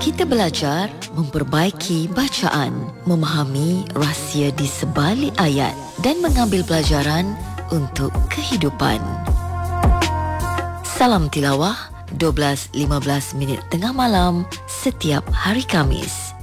Kita belajar memperbaiki bacaan, memahami rahsia di sebalik ayat dan mengambil pelajaran untuk kehidupan. Salam tilawah 12.15 minit tengah malam setiap hari Khamis.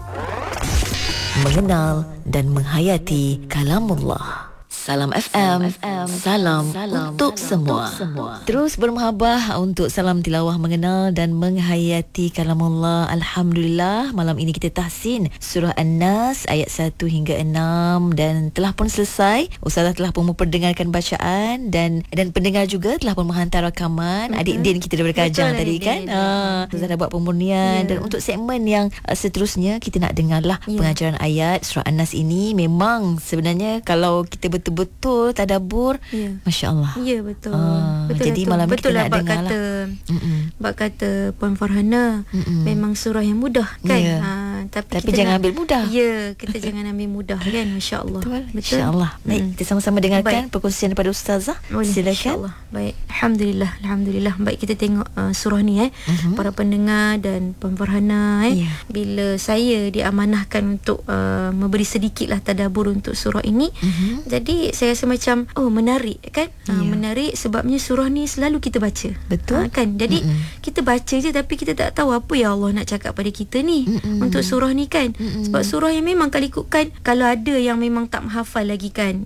Mengenal dan menghayati kalamullah. Salam FM, salam untuk semua. Terus bermahabah untuk salam tilawah mengenal dan menghayati kalamullah. Alhamdulillah, malam ini kita tahsin surah An-Nas ayat 1 hingga 6 dan telah pun selesai. Ustazah telah pun memperdengarkan bacaan dan pendengar juga telah pun menghantar rakaman. Adik Din kita daripada Kajang tadi kan. Ustazah dah buat pemurnian dan untuk segmen yang seterusnya kita nak dengarlah pengajaran ayat surah An-Nas ini. Memang sebenarnya kalau kita betul-betul tadabbur, Masya Allah. Ya, betul. Jadi malam ni kita nak dengar lah. Bak kata Puan Farhana, memang surah yang mudah kan. Tapi jangan ambil mudah. Ya, kita jangan ambil mudah kan. Masya Allah. Betul. Masya Allah. Baik, kita sama-sama dengarkan perkongsian daripada Ustazah. Silakan. Baik, Alhamdulillah. Baik, kita tengok surah ni para pendengar dan Puan Farhana bila saya diamanahkan untuk memberi sedikitlah tadabbur untuk surah ini. Jadi saya rasa macam menarik kan. Menarik sebabnya surah ni selalu kita baca. Betul. Kan. Jadi kita baca je tapi kita tak tahu apa yang Allah nak cakap pada kita ni untuk surah ni kan. Sebab surah yang memang kalau ikutkan, kalau ada yang memang tak menghafal lagi kan,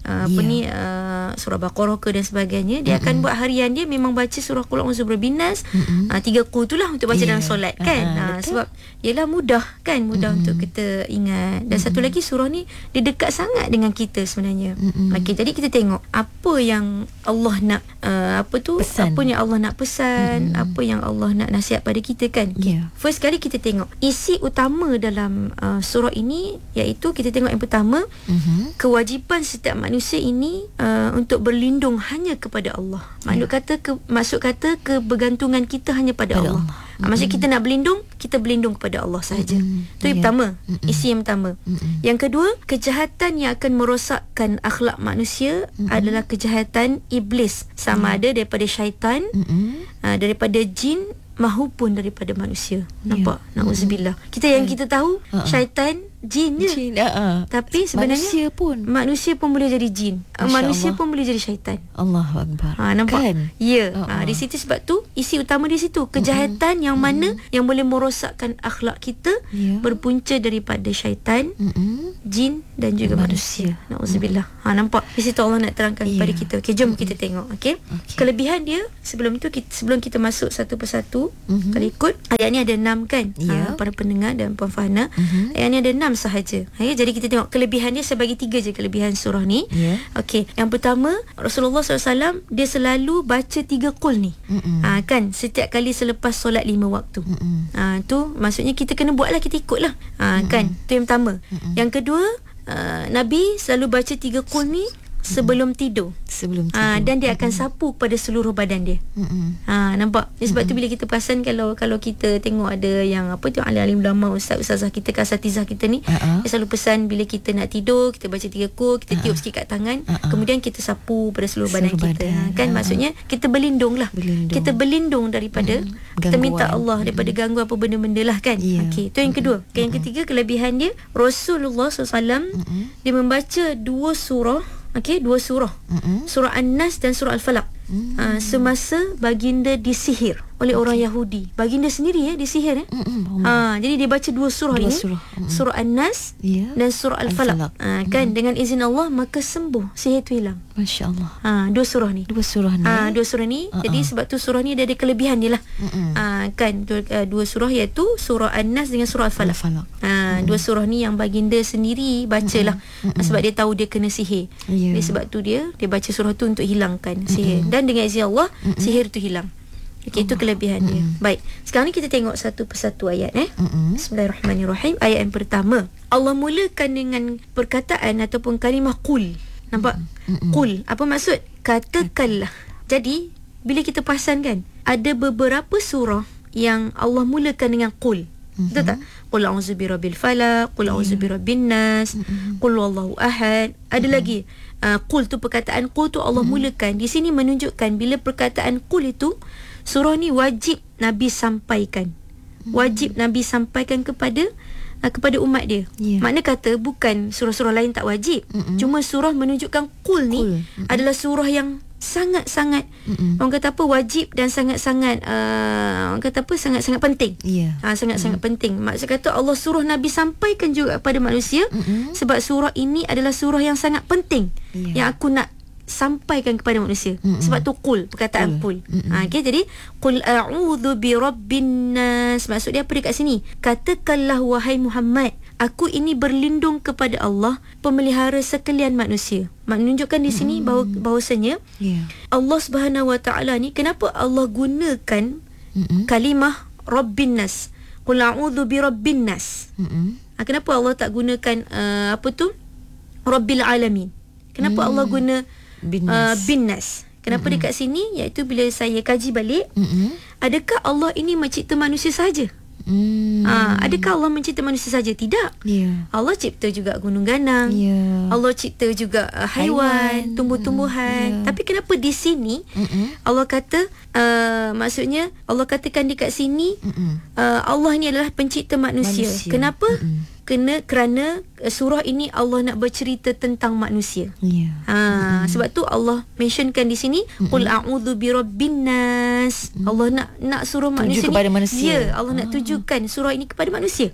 surah Baqarah ke dan sebagainya, dia akan buat harian dia memang baca surah Qul a'udzu birabbin nas, 3 qul itulah untuk baca dalam solat kan. Sebab ialah mudah kan, mudah untuk kita ingat. Dan satu lagi, surah ni dia dekat sangat dengan kita sebenarnya. Okey, jadi kita tengok apa yang Allah nak pesan. Apa yang Allah nak pesan, apa yang Allah nak nasihat pada kita kan. First kali kita tengok isi utama dalam surah ini, iaitu kita tengok yang pertama, kewajipan setiap manusia ini untuk berlindung hanya kepada Allah. Maksud kata kebergantungan kita hanya pada Allah. Maksud kita nak berlindung, kita berlindung kepada Allah sahaja. Itu yang pertama, isi yang pertama. Yang kedua, kejahatan yang akan merosakkan akhlak manusia adalah kejahatan iblis, sama ada daripada syaitan, daripada jin mahupun daripada manusia. Nampak? Na'udzubillah. Yang kita tahu syaitan, jin je. Tapi sebenarnya manusia pun boleh jadi jin. Manusia pun boleh jadi syaitan. Allahu Akbar. Nampak? Kan? Ya. Di situ, sebab tu isi utama di situ, kejahatan yang mana yang boleh merosakkan akhlak kita berpunca daripada syaitan, jin dan juga manusia. Na'udzubillah. Nampak? Di situ Allah nak terangkan kepada kita. Okey, jom kita tengok. Okey. Kelebihan dia sebelum itu, sebelum kita masuk satu persatu, kalau ikut ayat ni ada 6 kan. Para pendengar dan Puan Farhana, ayat ni ada 6 sahaja. Jadi kita tengok kelebihan dia, sebagai 3 je kelebihan surah ni. Okey, yang pertama, Rasulullah SAW dia selalu baca 3 qul ni. Kan, setiap kali selepas solat 5 waktu. Tu maksudnya kita kena buatlah, kita ikutlah. Kan, tu yang pertama. Yang kedua, Nabi selalu baca 3 qul ni sebelum tidur. Dan dia akan sapu pada seluruh badan dia. Nampak? Sebab tu bila kita perasan, kalau kita tengok ada yang alim-alim ulama, ustazah kita, asatizah kita ni, dia selalu pesan bila kita nak tidur, kita baca 3 qul, kita tiup sikit kat tangan, kemudian kita sapu pada seluruh badan kita. Kan maksudnya kita berlindung lah. Kita berlindung daripada kita minta Allah daripada gangguan apa benda-benda lah kan. Okey, tu yang kedua. Yang ketiga, kelebihan dia, Rasulullah SAW dia membaca 2 surah. Okey, 2 surah. Surah An-Nas dan surah Al-Falaq. Semasa baginda disihir oleh orang Yahudi. Baginda sendiri disihir. Jadi dia baca 2 surah ni. Surah An-Nas dan surah Al-Falaq. Kan, dengan izin Allah maka sembuh, sihir tu hilang. Masya Allah. 2 surah ni. 2 surah ni. Jadi sebab tu surah ni dia ada kelebihan dia lah. Kan, 2 surah iaitu surah An-Nas dengan surah Al-Falaq. 2 surah ni yang baginda sendiri bacalah. Sebab dia tahu dia kena sihir. Jadi sebab tu dia baca surah tu untuk hilangkan sihir. Dan dengan izin Allah sihir tu hilang. Okey, itu kelebihan dia. Baik, sekarang ni kita tengok satu persatu ayat. Bismillahirrahmanirrahim. Ayat yang pertama, Allah mulakan dengan perkataan ataupun kalimah qul. Nampak? Qul, apa maksud? Katakanlah. Jadi bila kita perasan kan, ada beberapa surah yang Allah mulakan dengan qul. Betul tak? Qul a'udzu birabbil falaq, qul a'udzu birabbin nas, qul huwallahu ahad. Ada lagi qul tu, perkataan qul tu Allah mulakan. Di sini menunjukkan bila perkataan qul itu, surah ni wajib Nabi sampaikan. wajib Nabi sampaikan kepada umat dia. Makna kata bukan surah-surah lain tak wajib. Cuma surah menunjukkan qul ni adalah surah yang sangat-sangat orang kata apa, wajib dan sangat-sangat orang kata apa, sangat-sangat penting. Sangat-sangat penting. Maksud kata Allah suruh Nabi sampaikan juga kepada manusia sebab surah ini adalah surah yang sangat penting yang aku nak sampaikan kepada manusia. Sebab tu qul, perkataan qul. Okay, jadi qul a'udzu birabbin nas. Maksud dia apa dekat sini? Katakanlah wahai Muhammad, aku ini berlindung kepada Allah, pemelihara sekalian manusia. Menunjukkan di sini bahawasanya Allah Subhanahu Wa Taala ni, kenapa Allah gunakan kalimah rabbin nas? Qul a'udzu birabbin nas. Kenapa Allah tak gunakan apa tu? Rabbil alamin. Kenapa Allah guna bin nas? Kenapa dekat sini? Iaitu bila saya kaji balik, adakah Allah ini mencipta manusia saja? Adakah Allah mencipta manusia saja? Tidak. Allah cipta juga gunung ganang. Allah cipta juga haiwan, tumbuh-tumbuhan. Tapi kenapa di sini Allah kata maksudnya Allah katakan dekat sini Allah ni adalah pencipta manusia. Kenapa? Kerana surah ini Allah nak bercerita tentang manusia. Sebab tu Allah mentionkan di sini qul a'udzu birabbin nas. Allah nak suruh manusia kepada ni manusia. Allah nak tujukan surah ini kepada manusia.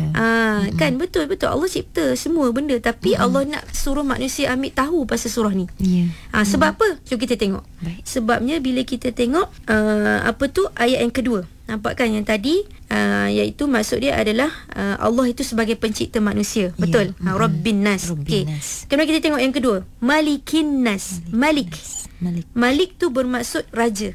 Kan betul Allah cipta semua benda, tapi Allah nak suruh manusia ambil tahu pasal surah ni. Sebab apa? Jom kita tengok. Sebabnya bila kita tengok apa tu ayat yang kedua, nampak kan yang tadi iaitu maksud dia adalah Allah itu sebagai pencipta manusia. Betul? Rabbin nas. Okey. Kemudian kita tengok yang kedua, Malikin nas. Malik tu bermaksud raja.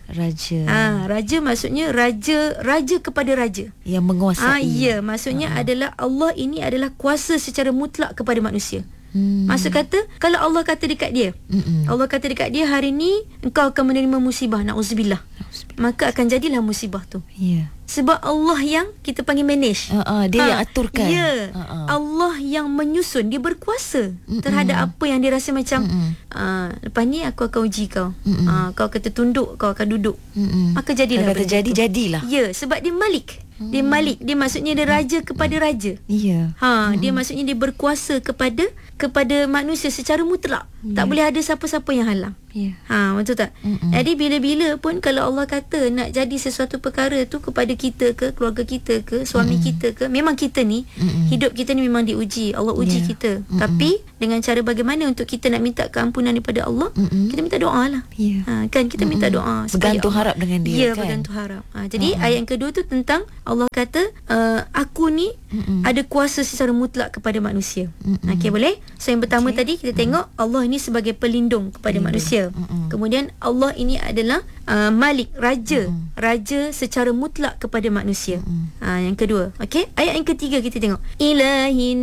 Raja maksudnya raja kepada raja yang menguasai. Maksudnya adalah Allah ini adalah kuasa secara mutlak kepada manusia. Maksud kata, kalau Allah kata dekat dia, Allah kata dekat dia, hari ni engkau akan menerima musibah, na'udzubillah, maka akan jadilah musibah tu. Sebab Allah yang kita panggil manage. Dia yang aturkan. Allah yang menyusun. Dia berkuasa terhadap apa yang dia rasa macam lepas ni aku akan uji kau. Kau kata tunduk, kau akan duduk. Maka jadilah. Kata jadilah. Sebab dia Malik. Dia Malik, dia maksudnya dia raja kepada raja. Dia maksudnya dia berkuasa kepada manusia secara mutlak. Tak boleh ada siapa-siapa yang halang. Betul tak? Jadi bila-bila pun kalau Allah kata nak jadi sesuatu perkara tu kepada kita ke, keluarga kita ke, suami kita ke, memang kita ni hidup kita ni memang diuji. Allah uji kita. Tapi dengan cara bagaimana untuk kita nak minta keampunan daripada Allah, kita minta doa lah. Kan kita minta doa, bergantung harap dengan dia, kan? Bergantung harap. Jadi ayat yang kedua tu tentang Allah kata aku ni ada kuasa secara mutlak kepada manusia. Okey, boleh? So yang pertama tadi kita tengok Allah ini sebagai pelindung kepada manusia. Kemudian Allah ini adalah Malik, raja. Raja secara mutlak kepada manusia. Yang kedua. Okey, ayat yang ketiga kita tengok Ilahin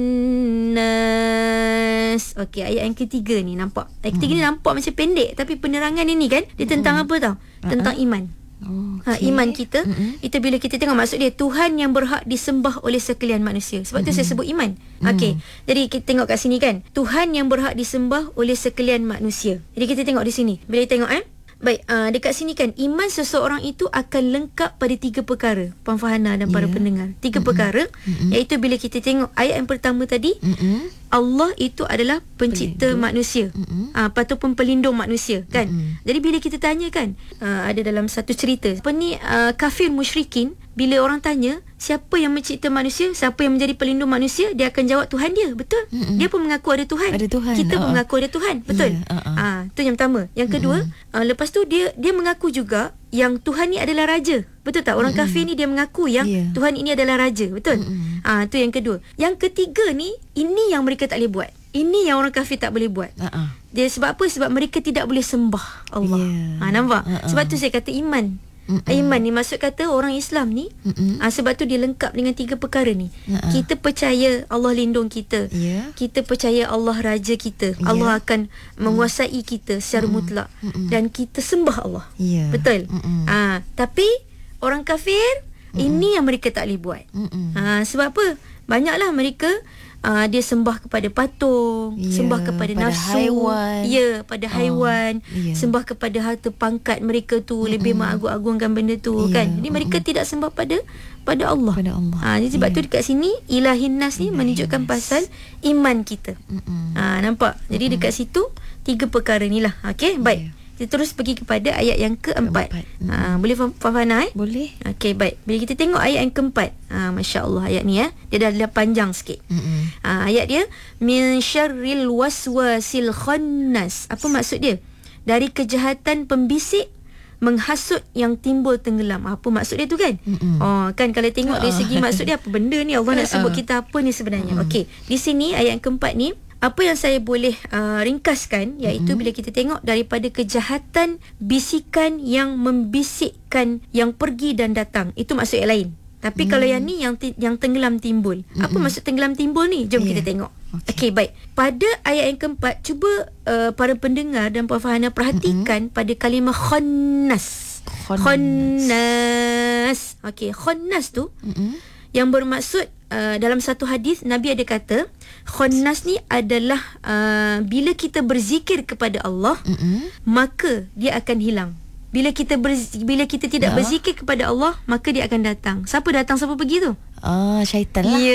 nas. Okey, ayat yang ketiga ni nampak. Ayat ketiga ni nampak macam pendek, tapi penerangan ini kan dia tentang apa tau? Tentang iman. Iman kita itu bila kita tengok, maksud dia Tuhan yang berhak disembah oleh sekalian manusia. Sebab tu saya sebut iman. Okey, jadi kita tengok kat sini kan, Tuhan yang berhak disembah oleh sekalian manusia. Jadi kita tengok di sini. Bila kita tengok baik, dekat sini kan, iman seseorang itu akan lengkap pada 3 perkara. Puan Farhana dan para pendengar, 3 perkara, iaitu bila kita tengok ayat yang pertama tadi, Allah itu adalah pencipta manusia, ataupun pelindung manusia, kan? Jadi bila kita tanya kan, ada dalam satu cerita apa ni, kafir musyrikin, bila orang tanya siapa yang mencipta manusia, siapa yang menjadi pelindung manusia, dia akan jawab Tuhan dia. Betul? Dia pun mengaku ada Tuhan. Kita pun mengaku ada Tuhan. Betul? Tu yang pertama. Yang kedua, lepas tu dia mengaku juga yang Tuhan ni adalah raja. Betul tak? Orang kafir ni dia mengaku yang Tuhan ini adalah raja. Betul? Tu yang kedua. Yang ketiga ni, ini yang mereka tak boleh buat. Ini yang orang kafir tak boleh buat. Dia sebab apa? Sebab mereka tidak boleh sembah Allah. Nampak? Sebab tu saya kata iman. Iman ni maksud kata orang Islam ni, sebab tu dia lengkap dengan 3 perkara ni. Kita percaya Allah lindung kita. Kita percaya Allah raja kita. Allah akan menguasai kita secara mutlak. Dan kita sembah Allah. Betul? Tapi orang kafir, ini yang mereka tak boleh buat. Sebab apa? Banyaklah mereka dia sembah kepada patung, sembah kepada nafsu, haiwan. pada haiwan, sembah kepada harta pangkat mereka tu, lebih mengagung-agungkan benda tu, kan. Jadi mereka tidak sembah pada Allah. Jadi sebab tu dekat sini ilahin nas ni menunjukkan pasal iman kita. Nampak? Jadi dekat situ 3 perkara ni lah. Okey, baik. Kita terus pergi kepada ayat yang keempat. Boleh faham Hana? Boleh. Okey, baik. Bila kita tengok ayat yang keempat, Masya Allah ayat ni dia dah panjang sikit. Ayat dia, min syarril waswasil khannas. Apa maksud dia? Dari kejahatan pembisik menghasut yang timbul tenggelam. Apa maksud dia tu, kan? Kan kalau tengok dari segi maksud dia, apa benda ni Allah nak sebut kita apa ni sebenarnya. Okey, di sini ayat yang keempat ni, apa yang saya boleh ringkaskan, iaitu bila kita tengok daripada kejahatan bisikan yang membisikkan yang pergi dan datang, itu maksud yang lain. Tapi kalau yang ni yang tenggelam timbul. Apa maksud tenggelam timbul ni? Jom kita tengok. Okey, baik. Pada ayat yang keempat, cuba para pendengar dan Puan Farhana perhatikan pada kalimah khannas. Khannas. Okey, khannas tu yang bermaksud, dalam satu hadis Nabi ada kata, khannas ni adalah bila kita berzikir kepada Allah, maka dia akan hilang. Bila kita tidak berzikir kepada Allah, maka dia akan datang. Siapa datang, siapa pergi tu? Syaitan lah.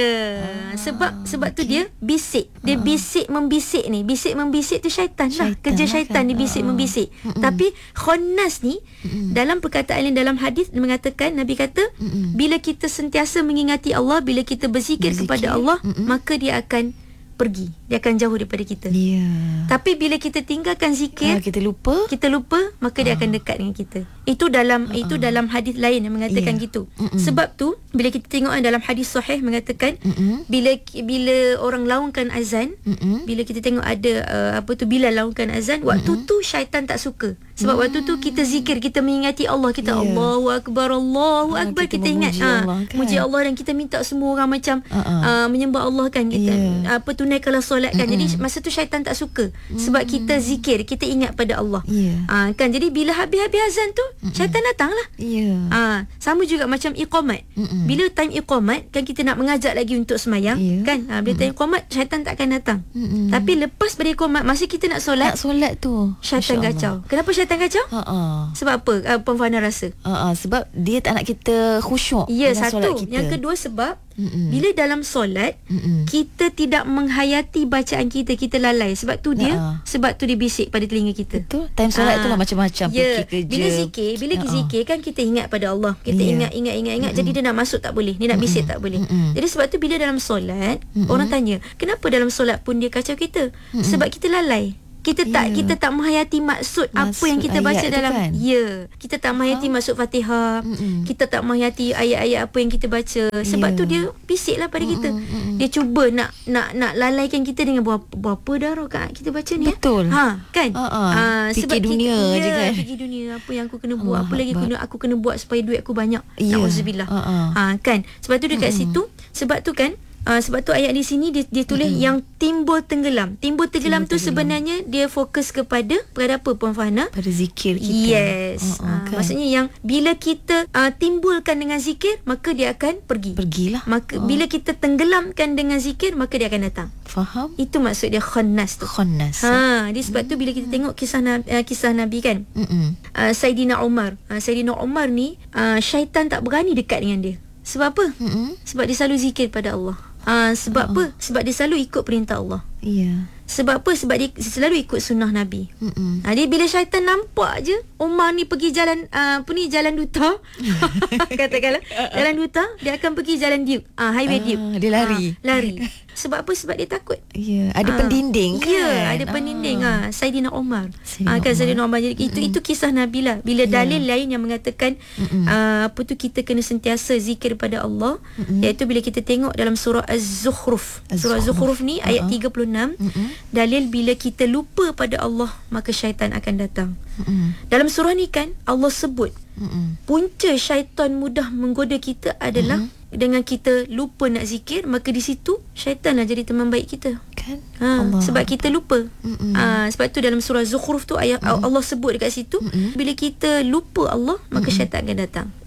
Sebab tu dia bisik. Dia membisik ni. Bisik membisik tu syaitan lah. Kerja syaitan dia bisik membisik. Tapi khannas ni, dalam perkataan lain dalam hadis mengatakan, Nabi kata, bila kita sentiasa mengingati Allah, bila kita berzikir kepada Allah, maka dia akan pergi. Dia akan jauh daripada kita. Tapi bila kita tinggalkan zikir, kita lupa, maka dia akan dekat dengan kita. Itu dalam hadis lain yang mengatakan gitu. Sebab tu bila kita tengok dalam hadis sahih mengatakan, bila orang laungkan azan, bila kita tengok ada Bilal laungkan azan, waktu tu syaitan tak suka. Sebab waktu tu kita zikir, kita mengingati Allah, kita Allahu Akbar, Allahu Akbar, kita ingat muji Allah, dan kita minta semua orang macam menyembah Allah, kan. Kita tunaikanlah solat, kan. Jadi masa tu syaitan tak suka, sebab kita zikir, kita ingat pada Allah. Kan. Jadi bila habis-habis azan tu, syaitan datang lah. Sama juga macam iqamat. Bila time iqamat, kan kita nak mengajak lagi untuk semayang, kan. Bila time iqamat, syaitan tak akan datang. Tapi lepas pada iqamat, masa kita nak solat tu, syaitan kacau. Kenapa syaitan kacau? Sebab apa? Puan Farhana rasa? Sebab dia tak nak kita khusyuk dengan solat kita. Yang kedua, sebab bila dalam solat, kita tidak menghayati bacaan kita, kita lalai. Sebab tu dia bisik pada telinga kita. Betul. Time solat tu lah macam-macam, pergi kerja. Bila zikir kan kita ingat pada Allah. Kita ingat. Jadi dia nak masuk tak boleh, dia nak bisik tak boleh. Jadi sebab tu bila dalam solat, orang tanya, kenapa dalam solat pun dia kacau kita? Sebab kita lalai. Kita tak menghayati maksud apa yang kita baca dalam, kan? Kita tak menghayati maksud Fatihah. Kita tak menghayati ayat-ayat apa yang kita baca. Sebab tu dia bisiklah pada kita. Dia cuba nak lalaikan kita dengan berapa dah rakaat kita baca ni. Betul. Kan? Fikir dunia je, kan. Fikir dunia, apa yang aku kena buat, apa lagi aku kena buat supaya duit aku banyak. Na'udzubillah. Kan? Sebab tu dekat situ, sebab tu kan, sebab tu ayat di sini dia tulis yang timbul tenggelam. Timbul tenggelam tu sebenarnya dia fokus kepada apa, Puan Farhana? Pada zikir kita. Kan? Maksudnya yang bila kita timbulkan dengan zikir, maka dia akan pergilah. Maka bila kita tenggelamkan dengan zikir, maka dia akan datang. Faham? Itu maksud dia khannas tu. Di sebab tu bila kita tengok kisah Nabi, kan. Saidina Umar ni syaitan tak berani dekat dengan dia. Sebab apa? Sebab dia selalu zikir pada Allah. Sebab apa? Sebab dia selalu ikut perintah Allah. Sebab apa? Sebab dia selalu ikut sunnah Nabi. Dia bila syaitan nampak je Umar ni pergi jalan jalan duta katakanlah jalan duta, dia akan pergi jalan Duke, highway Duke. Dia lari. Sebab apa? Sebab dia takut. Ada pendinding, kan. Ada pendinding. Saidina Umar. Kan Saidina Umar. Jadi itu kisah Nabi lah. Bila dalil lain yang mengatakan kita kena sentiasa zikir pada Allah, iaitu bila kita tengok dalam surah Az-Zukhruf. Surah Az-Zukhruf ni ayat 36. Dalil bila kita lupa pada Allah, maka syaitan akan datang. Dalam surah ni kan Allah sebut punca syaitan mudah menggoda kita adalah dengan kita lupa nak zikir, maka di situ syaitan lah jadi teman baik kita, kan. Sebab kita lupa. Sebab tu dalam surah Zukhruf tu ayat Allah sebut dekat situ, bila kita lupa Allah, maka syaitan akan datang.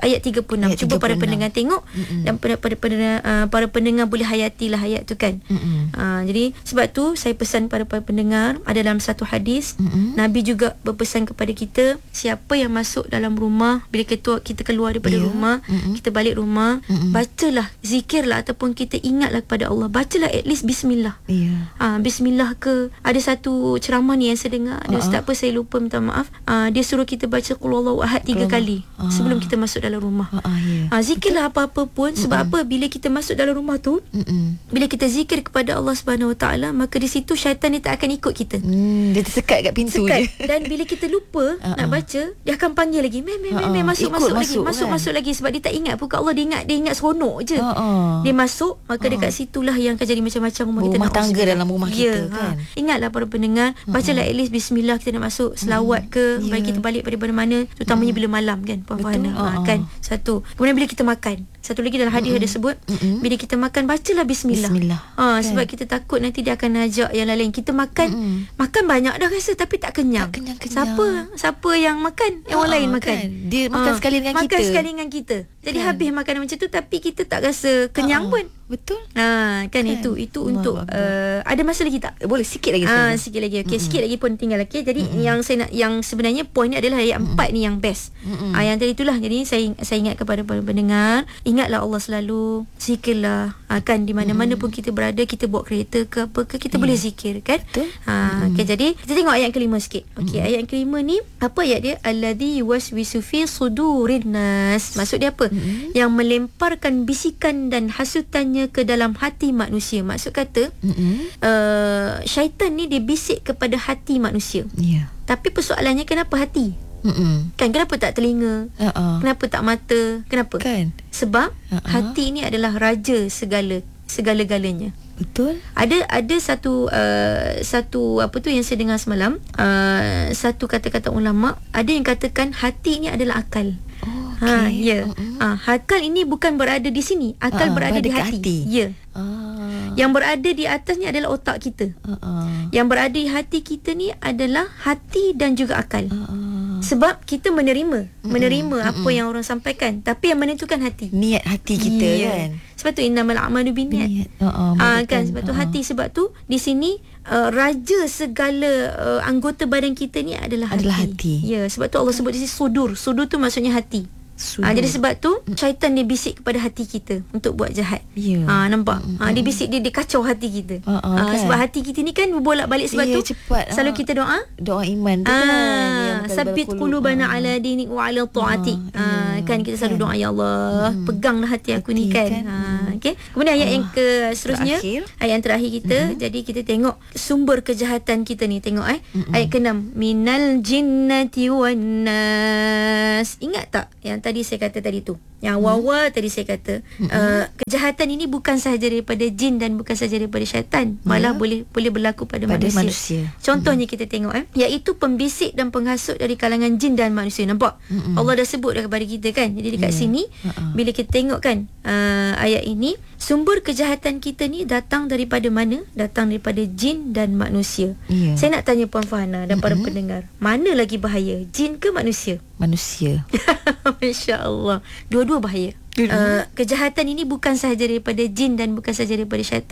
ayat 36. Cuba para 36. pendengar tengok dan para pendengar boleh hayatilah ayat tu kan. Jadi sebab tu saya pesan pada para pendengar, ada dalam satu hadis Nabi juga berpesan kepada kita, siapa yang masuk dalam rumah, bila kita keluar daripada rumah, kita balik rumah, bacalah, zikirlah ataupun kita ingatlah kepada Allah, bacalah at least bismillah. Bismillah ke, ada satu ceramah ni yang saya dengar, ada ustaz apa saya lupa, minta maaf, dia suruh kita baca qul huwallahu ahad 3 kali sebelum kita masuk dalam rumah. Zikirlah apa-apa pun. Sebab apa? Bila kita masuk dalam rumah tu, bila kita zikir kepada Allah Subhanahu Wa Taala, maka di situ syaitan ni tak akan ikut kita. Dia tersekat kat pintu je. Dan bila kita lupa nak baca, dia akan panggil lagi, masuk lagi, sebab dia tak ingat pun kat Allah, dia ingat seronok je. Dia masuk, maka dekat situlah yang akan jadi macam-macam rumah tangga dalam rumah kita kan. Ingatlah para pendengar, bacalah at least bismillah, kita nak masuk selawat ke, bagi kita balik pada mana, terutamanya bila malam kan, puan Fahana. Kan satu. Kemudian bila kita makan, satu lagi dalam hadis ada sebut, bila kita makan bacalah bismillah. Kan? Sebab kita takut nanti dia akan ajak yang lain. Kita makan banyak dah rasa tapi tak kenyang. Siapa yang makan, yang orang lain makan kan? Dia makan sekali dengan kita. Jadi habis makanan macam tu tapi kita tak rasa kenyang pun. Betul. Kan itu untuk ada masa lagi tak? Boleh sikit lagi sikit lagi. Okey, sikit lagi pun tinggal. Okey, jadi yang sebenarnya poin ni adalah ayat 4 ni yang best. Yang tadi itulah. Jadi saya ingat kepada para pendengar, ingatlah Allah selalu, zikirlah. Kan di mana-mana pun kita berada, kita bawa kereta ke apa ke, kita boleh zikir kan. Okey, jadi kita tengok ayat kelima sikit. Okey, ayat kelima ni apa ayat dia? Alladzi yuwaswisu fi sudurin nas. Maksud dia apa? Yang melemparkan bisikan dan hasutannya ke dalam hati manusia. Maksud kata syaitan ni dia bisik kepada hati manusia. Tapi persoalannya, kenapa hati? Kan, kenapa tak telinga? Kenapa tak mata? Kenapa? Kan? Sebab hati ni adalah raja segala-galanya. Betul. Ada satu apa tu yang saya dengar semalam, satu kata-kata ulama, ada yang katakan hati ni adalah akal. Akal ini bukan berada di sini. Akal berada di hati. Yang berada di atas ni adalah otak kita. Yang berada di hati kita ni adalah hati dan juga akal. Sebab kita menerima apa yang orang sampaikan, tapi yang menentukan hati, niat hati kita kan. Sebab tu innamal a'malu binniyat. Kan, sebab tu hati. Sebab tu di sini raja segala anggota badan kita ni adalah hati. Sebab tu Allah sebut di sini sudur. Sudur tu maksudnya hati. Jadi sebab tu syaitan dia bisik kepada hati kita untuk buat jahat. Nampak? Dia bisik, dia kacau hati kita. Kan? Sebab hati kita ni kan berbolak-balik. Sebab tu cepat, selalu kita doa iman tu kan, sabbit qulubana ala dinik wa ala ta'atik. Kan kita selalu doa, ya Allah, peganglah hati aku ni kan. Okay. Kemudian ayat yang seterusnya, ayat yang terakhir kita. Jadi kita tengok sumber kejahatan kita ni. Tengok ayat ke-6, minal jinnati wan nas. Ingat tak yang tadi saya kata tadi tu, yang awal tadi saya kata, kejahatan ini bukan sahaja daripada jin dan bukan sahaja daripada syaitan, malah boleh berlaku pada manusia. Contohnya kita tengok iaitu pembisik dan penghasut dari kalangan jin dan manusia. Nampak? Allah dah sebut dah kepada kita kan. Jadi dekat sini bila kita tengok kan ayat ini, sumber kejahatan kita ni datang daripada mana? Datang daripada jin dan manusia. Saya nak tanya Puan Fahana dan para pendengar, mana lagi bahaya, jin ke manusia? Manusia. Masya Allah, dua-dua bahaya. Kejahatan ini bukan sahaja daripada jin dan bukan sahaja daripada syaitan,